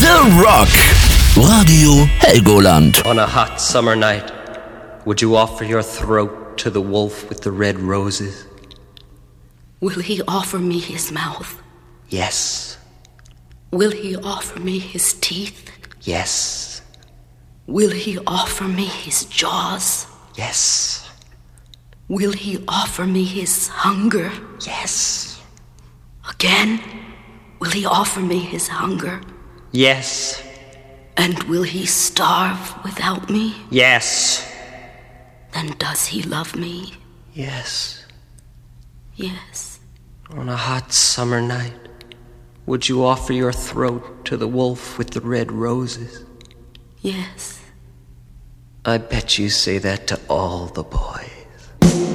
The Rock. Radio Helgoland. On a hot summer night, would you offer your throat to the wolf with the red roses? Will he offer me his mouth? Yes. Will he offer me his teeth? Yes. Will he offer me his jaws? Yes. Will he offer me his hunger? Yes. Again? Will he offer me his hunger? Yes. And will he starve without me? Yes. Then does he love me? Yes. Yes. On a hot summer night, would you offer your throat to the wolf with the red roses? Yes. I bet you say that to all the boys.